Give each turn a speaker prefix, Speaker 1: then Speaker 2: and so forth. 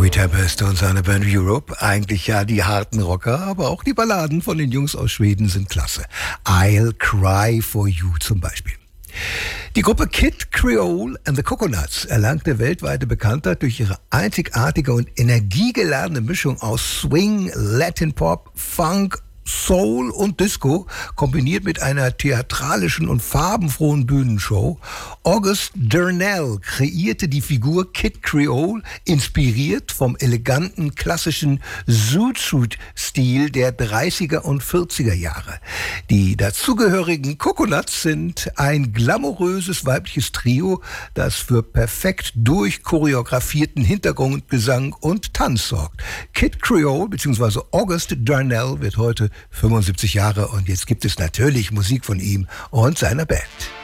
Speaker 1: Joey Tempest und seine Band Europe. Eigentlich ja die harten Rocker, aber auch die Balladen von den Jungs aus Schweden sind klasse. I'll Cry For You zum Beispiel. Die Gruppe Kid Creole and the Coconuts erlangte weltweite Bekanntheit durch ihre einzigartige und energiegeladene Mischung aus Swing, Latin Pop, Funk, Soul und Disco, kombiniert mit einer theatralischen und farbenfrohen Bühnenshow. August Durnell kreierte die Figur Kid Creole, inspiriert vom eleganten, klassischen Zoot-Suit-Stil der 30er und 40er Jahre. Die dazugehörigen Coconuts sind ein glamouröses weibliches Trio, das für perfekt durchchoreografierten Hintergrundgesang und Tanz sorgt. Kid Creole bzw. August Durnell wird heute 75 Jahre und jetzt gibt es natürlich Musik von ihm und seiner Band.